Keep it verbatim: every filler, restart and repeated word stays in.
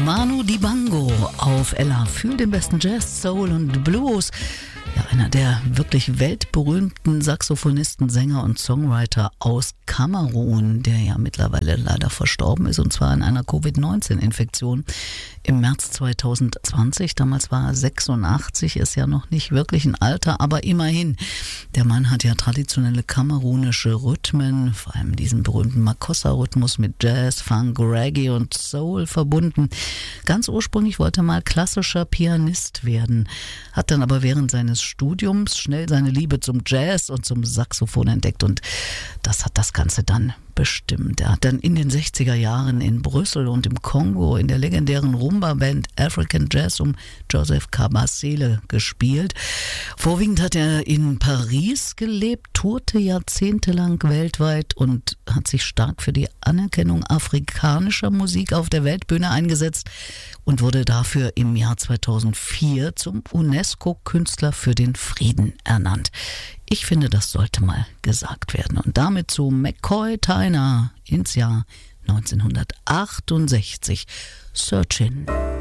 Manu Dibango auf Ella. Fühl den besten Jazz, Soul und Blues. Ja, einer der wirklich weltberühmten Saxophonisten, Sänger und Songwriter aus Kamerun, der ja mittlerweile leider verstorben ist, und zwar an einer Covid neunzehn Infektion im März zwanzig zwanzig. Damals war er sechsundachtzig, ist ja noch nicht wirklich ein Alter, aber immerhin. Der Mann hat ja traditionelle kamerunische Rhythmen, vor allem diesen berühmten Makossa-Rhythmus mit Jazz, Funk, Reggae und Soul verbunden. Ganz ursprünglich wollte er mal klassischer Pianist werden, hat dann aber während seines Studiums schnell seine Liebe zum Jazz und zum Saxophon entdeckt, und das hat das Ganze dann bestimmt. Er hat dann in den sechziger Jahren in Brüssel und im Kongo in der legendären Rumba-Band African Jazz um Joseph Kabasele gespielt. Vorwiegend hat er in Paris gelebt, tourte jahrzehntelang weltweit und hat sich stark für die Anerkennung afrikanischer Musik auf der Weltbühne eingesetzt und wurde dafür im Jahr zweitausendvier zum UNESCO-Künstler für den Frieden ernannt. Ich finde, das sollte mal gesagt werden. Und damit zu McCoy Tyner ins Jahr neunzehnhundertachtundsechzig. Searchin'.